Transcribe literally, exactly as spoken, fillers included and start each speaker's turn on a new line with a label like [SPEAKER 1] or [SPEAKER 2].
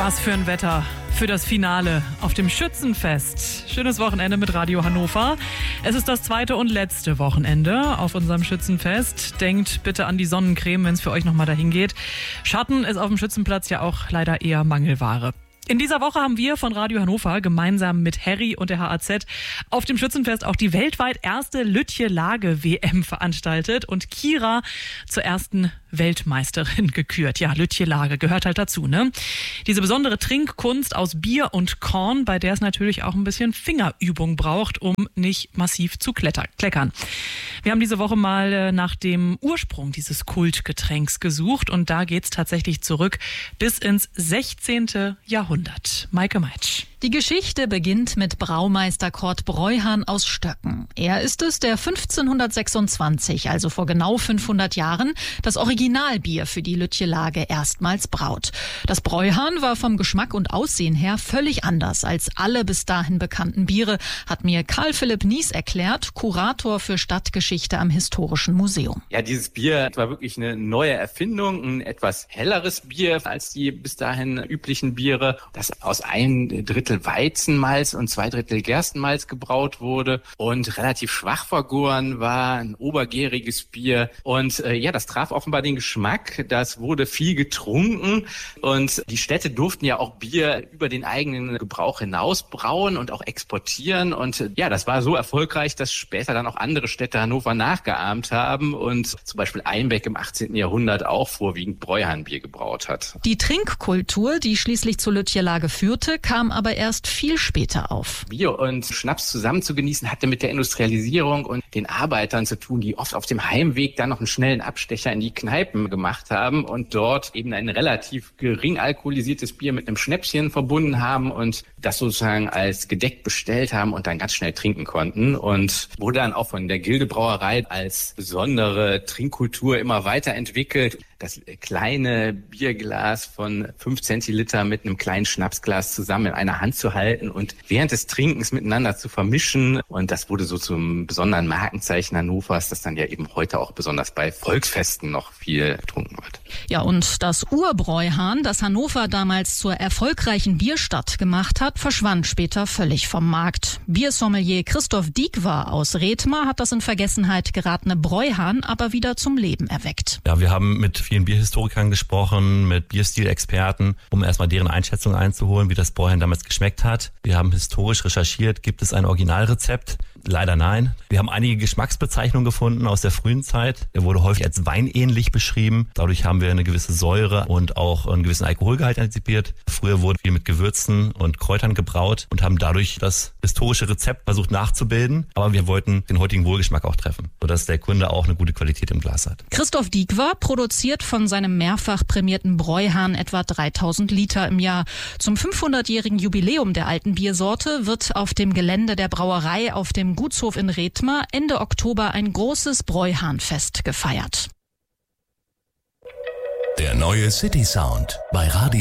[SPEAKER 1] Was für ein Wetter für das Finale auf dem Schützenfest. Schönes Wochenende mit Radio Hannover. Es ist das zweite und letzte Wochenende auf unserem Schützenfest. Denkt bitte an die Sonnencreme, wenn es für euch nochmal dahin geht. Schatten ist auf dem Schützenplatz ja auch leider eher Mangelware. In dieser Woche haben wir von Radio Hannover gemeinsam mit Harry und der H A Z auf dem Schützenfest auch die weltweit erste Lütje-Lage-W M veranstaltet und Kira zur ersten Weltmeisterin gekürt. Ja, Lütje-Lage gehört halt dazu, ne? Diese besondere Trinkkunst aus Bier und Korn, bei der es natürlich auch ein bisschen Fingerübung braucht, um nicht massiv zu kletter- kleckern. Wir haben diese Woche mal nach dem Ursprung dieses Kultgetränks gesucht und da geht's tatsächlich zurück bis ins sechzehnten Jahrhundert. Maike Meitsch.
[SPEAKER 2] Die Geschichte beginnt mit Braumeister Kurt Bräuhahn aus Stöcken. Er ist es, der fünfzehnhundertsechsundzwanzig, also vor genau fünfhundert Jahren, das Originalbier für die Lütje-Lage erstmals braut. Das Bräuhahn war vom Geschmack und Aussehen her völlig anders als alle bis dahin bekannten Biere, hat mir Karl Philipp Nies erklärt, Kurator für Stadtgeschichte am Historischen Museum.
[SPEAKER 3] Ja, dieses Bier war wirklich eine neue Erfindung, ein etwas helleres Bier als die bis dahin üblichen Biere, das aus einem Drittel Weizenmalz und zwei Drittel Gerstenmalz gebraut wurde und relativ schwach vergoren war, ein obergäriges Bier. Und äh, ja, das traf offenbar den Geschmack. Das wurde viel getrunken und die Städte durften ja auch Bier über den eigenen Gebrauch hinaus brauen und auch exportieren. Und äh, ja, das war so erfolgreich, dass später dann auch andere Städte Hannover nachgeahmt haben und zum Beispiel Einbeck im achtzehnten Jahrhundert auch vorwiegend Bräuhahnbier gebraut hat.
[SPEAKER 2] Die Trinkkultur, die schließlich zur Lütje-Lage führte, kam aber erst viel später auf.
[SPEAKER 3] Bier und Schnaps zusammen zu genießen, hatte mit der Industrialisierung und den Arbeitern zu tun, die oft auf dem Heimweg dann noch einen schnellen Abstecher in die Kneipen gemacht haben und dort eben ein relativ gering alkoholisiertes Bier mit einem Schnäpschen verbunden haben und das sozusagen als gedeckt bestellt haben und dann ganz schnell trinken konnten und wurde dann auch von der Gildebrauerei als besondere Trinkkultur immer weiterentwickelt. Das kleine Bierglas von fünf Zentiliter mit einem kleinen Schnapsglas zusammen in einer Hand zu halten und während des Trinkens miteinander zu vermischen. Und das wurde so zum besonderen Markenzeichen Hannovers, das dann ja eben heute auch besonders bei Volksfesten noch viel getrunken wird.
[SPEAKER 2] Ja, und das Urbräuhahn, das Hannover damals zur erfolgreichen Bierstadt gemacht hat, verschwand später völlig vom Markt. Biersommelier Christoph Diekwer aus Rethmar hat das in Vergessenheit geratene Bräuhahn aber wieder zum Leben erweckt.
[SPEAKER 4] Ja, wir haben mit vielen Bierhistorikern gesprochen, mit Bierstilexperten, um erstmal deren Einschätzung einzuholen, wie das Bräuhahn damals geschmeckt hat. Wir haben historisch recherchiert, gibt es ein Originalrezept? Leider nein. Wir haben einige Geschmacksbezeichnungen gefunden aus der frühen Zeit. Er wurde häufig als weinähnlich beschrieben. Dadurch haben wir eine gewisse Säure und auch einen gewissen Alkoholgehalt antizipiert. Früher wurde viel mit Gewürzen und Kräutern gebraut und haben dadurch das historische Rezept versucht nachzubilden. Aber wir wollten den heutigen Wohlgeschmack auch treffen, sodass der Kunde auch eine gute Qualität im Glas hat.
[SPEAKER 2] Christoph Diekwer produziert von seinem mehrfach prämierten Bräuhahn etwa dreitausend Liter im Jahr. Zum fünfhundertjährigen Jubiläum der alten Biersorte wird auf dem Gelände der Brauerei auf dem Gutshof in Rethmar Ende Oktober ein großes Bräuhahnfest gefeiert.
[SPEAKER 5] Der neue City Sound bei Radio